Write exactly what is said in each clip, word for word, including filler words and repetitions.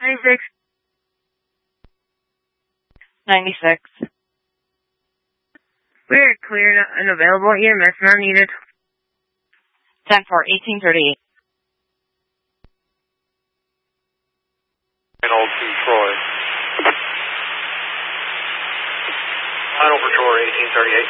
ninety-six. ninety-six. We're clear and available. E M S not needed. ten four, eighteen thirty-eight. Old to Troy. Final for Troy, eighteen thirty-eight.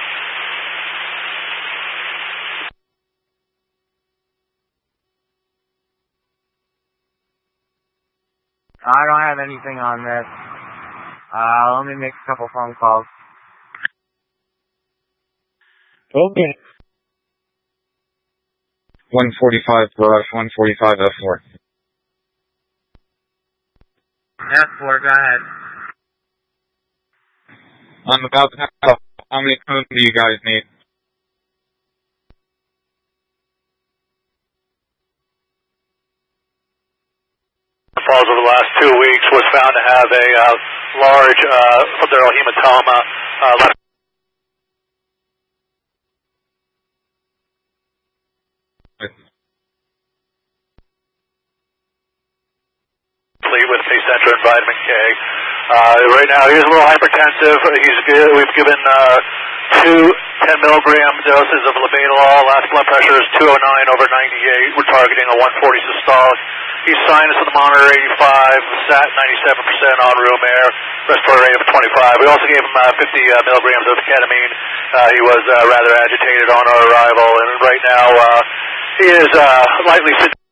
I don't have anything on this. Uh, let me make a couple phone calls. Okay. one forty-five, Garage one forty-five F four. F four, go ahead. I'm about to have, how many cones do you guys need? Falls over the last two weeks was found to have a uh, large uh, subdural hematoma. Uh, left with Kcentra and vitamin K. Uh, right now, he's a little hypertensive. He's we've given uh, two ten milligram doses of labetalol. Last blood pressure is two oh nine over ninety-eight. We're targeting a one forty systolic. He's sinus on the monitor eighty-five, sat ninety-seven percent on room air, respiratory rate of twenty-five. We also gave him uh, fifty uh, milligrams of ketamine. Uh, he was uh, rather agitated on our arrival, and right now uh, he is uh, lightly sedated.